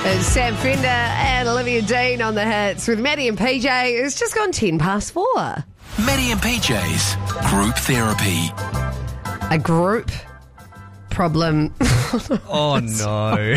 It's Sam Fender and Olivia Dean on the hits with Maddie and PJ. It's just gone 4:10. Maddie and PJ's Group Therapy. A group problem. Oh, no.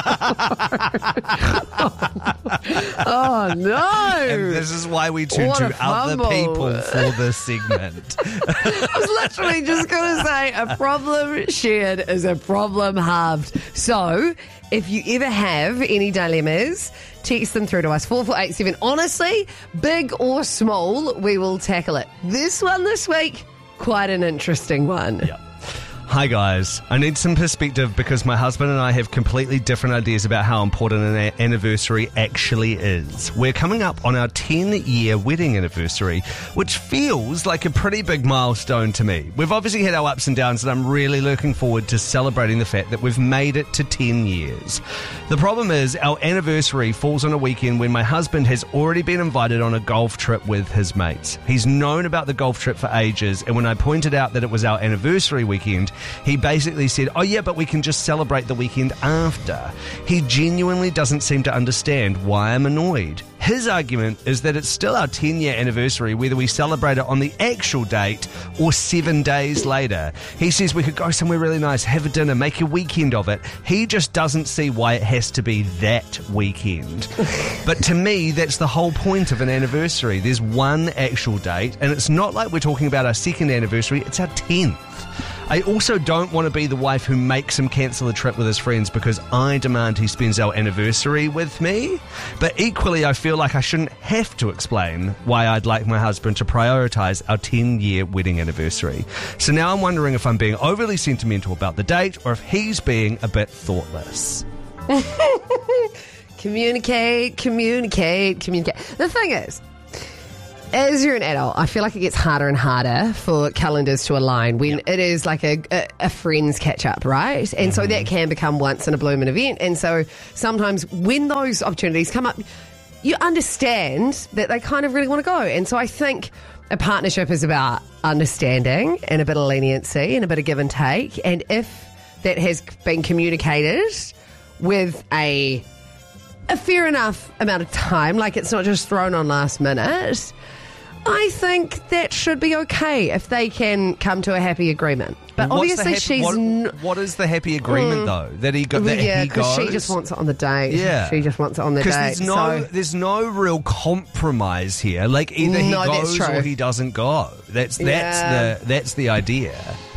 Oh, no. And this is why we turn What to a other fumble. people for this segment. I was literally just going to say a problem shared is a problem halved. So, if you ever have any dilemmas, text them through to us, 4487. Honestly, big or small, we will tackle it. This one this week, quite an interesting one. Yep. Hi guys, I need some perspective because my husband and I have completely different ideas about how important an anniversary actually is. We're coming up on our 10-year wedding anniversary, which feels like a pretty big milestone to me. We've obviously had our ups and downs, and I'm really looking forward to celebrating the fact that we've made it to 10 years. The problem is our anniversary falls on a weekend when my husband has already been invited on a golf trip with his mates. He's known about the golf trip for ages, and when I pointed out that it was our anniversary weekend, he basically said, oh yeah, but we can just celebrate the weekend after. He genuinely doesn't seem to understand why I'm annoyed. His argument is that it's still our 10-year anniversary whether we celebrate it on the actual date or 7 days later. He says we could go somewhere really nice, have a dinner, make a weekend of it. He just doesn't see why it has to be that weekend. But to me, that's the whole point of an anniversary. There's one actual date, and it's not like we're talking about our second anniversary, it's our 10th. I also don't want to be the wife who makes him cancel a trip with his friends because I demand he spends our anniversary with me. But equally, I feel like I shouldn't have to explain why I'd like my husband to prioritise our 10-year wedding anniversary. So now I'm wondering if I'm being overly sentimental about the date or if he's being a bit thoughtless. Communicate. The thing is, as you're an adult, I feel like it gets harder and harder for calendars to align when it is like a friends catch up, right? And so that can become once in a blue moon event. And so sometimes when those opportunities come up, you understand that they kind of really want to go. And so I think a partnership is about understanding and a bit of leniency and a bit of give and take. And if that has been communicated with a fair enough amount of time, like it's not just thrown on last minute, I think that should be okay if they can come to a happy agreement. But obviously what is the happy agreement though? That he goes? Because she just wants it on the date. Yeah. She just wants it on the date. Because there's no real compromise here. Like either he goes or he doesn't go. That's the idea.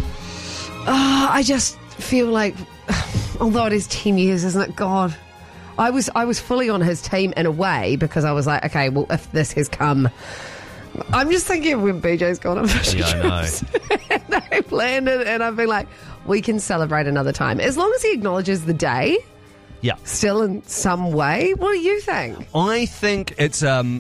Oh, I just feel like, although it is 10 years, isn't it? God. I was fully on his team in a way because I was like, okay, well, if this has come, I'm just thinking of when BJ's gone on fishing trips. And they've landed, and I've been like, we can celebrate another time as long as he acknowledges the day. Yeah, still in some way. What do you think? I think it's I'm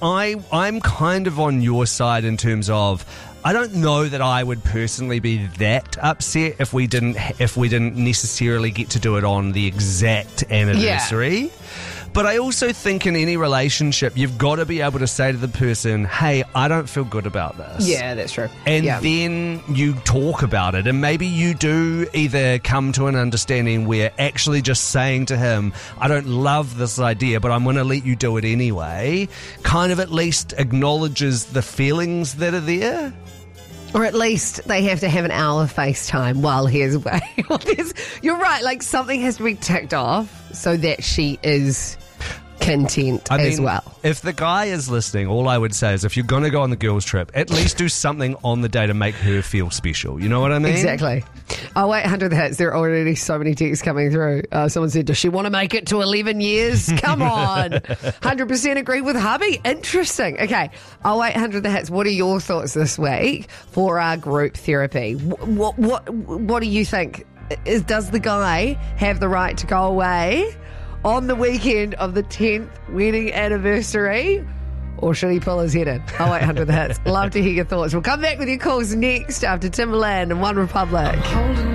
kind of on your side in terms of, I don't know that I would personally be that upset if we didn't necessarily get to do it on the exact anniversary. Yeah. But I also think in any relationship, you've got to be able to say to the person, hey, I don't feel good about this. Yeah, that's true. And then you talk about it. And maybe you do either come to an understanding where actually just saying to him, I don't love this idea, but I'm going to let you do it anyway, kind of at least acknowledges the feelings that are there. Or at least they have to have an hour of FaceTime while he is away. You're right, like something has to be ticked off so that she is content as well. If the guy is listening, all I would say is if you're going to go on the girls' trip, at least do something on the day to make her feel special. You know what I mean? Exactly. Oh, wait, 100 hits. There are already so many texts coming through. Someone said, does she want to make it to 11 years? Come on. 100% agree with hubby. Interesting. Okay. Oh, wait, 100 hits. What are your thoughts this week for our group therapy? What do you think? Does the guy have the right to go away on the weekend of the 10th wedding anniversary? Or should he pull his head in? 0800 hits. Love to hear your thoughts. We'll come back with your calls next after Timberland and One Republic.